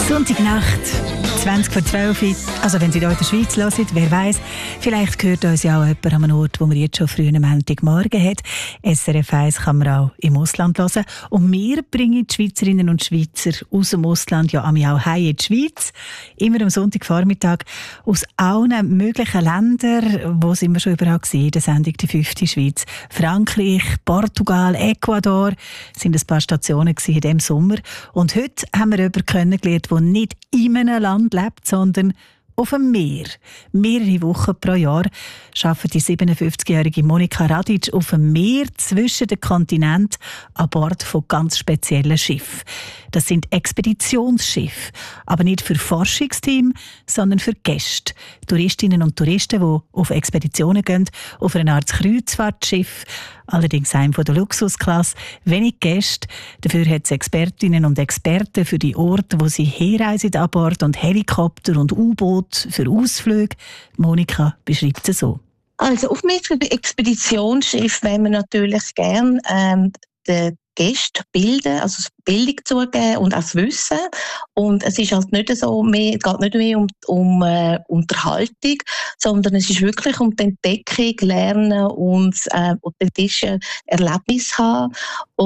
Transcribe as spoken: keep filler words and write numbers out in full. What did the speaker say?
Sonntagnacht, zwanzig vor zwölf. Also wenn Sie hier in der Schweiz hören, wer weiss, vielleicht hört uns ja auch jemand an einem Ort, wo man jetzt schon früh am Montagmorgen hat. S R F eins kann man auch im Ausland hören. Und wir bringen die Schweizerinnen und Schweizer aus dem Ausland ja auch heim in die Schweiz. Immer am Sonntagvormittag aus allen möglichen Ländern. Wo sind wir schon überall gewesen? In der Sendung «Die fünfte Schweiz». Frankreich, Portugal, Ecuador sind ein paar Stationen in diesem Sommer. Und heute haben wir jemanden kennengelernt, der nicht in einem Land lebt, sondern auf dem Meer. Mehrere Wochen pro Jahr arbeitet die siebenundfünfzigjährige Monika Radic auf dem Meer zwischen den Kontinenten an Bord von ganz speziellen Schiffen. Das sind Expeditionsschiffe, aber nicht für Forschungsteams, sondern für Gäste. Touristinnen und Touristen, die auf Expeditionen gehen, auf eine Art Kreuzfahrtschiff, allerdings einem von der Luxusklasse, wenig Gäste. Dafür hat es Expertinnen und Experten für die Orte, wo sie herreisen an Bord, und Helikopter und U-Boot für Ausflüge. Monika beschreibt es so. Also auf einem Expeditionsschiff wollen wir natürlich gerne ähm, den Gästen bilden, also Bildung zugeben und auch das Wissen. Und es ist halt nicht so mehr, es geht nicht mehr um, um äh, Unterhaltung, sondern es ist wirklich um die Entdeckung, Lernen und äh, authentische Erlebnisse haben.